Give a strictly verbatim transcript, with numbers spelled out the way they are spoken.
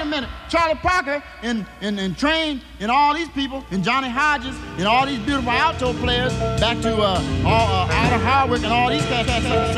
a minute. Charlie Parker and, and, and trained and all these people, and Johnny Hodges and all these beautiful alto players back to uh, all, uh, Ida Hardwick and all these cats.